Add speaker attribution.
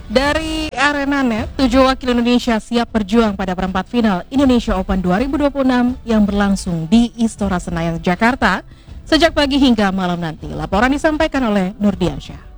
Speaker 1: Dari Arena Net, 7 wakil Indonesia siap berjuang pada perempat final Indonesia Open 2026 yang berlangsung di Istora Senayan, Jakarta sejak pagi hingga malam nanti. Laporan disampaikan oleh Nurdiansyah.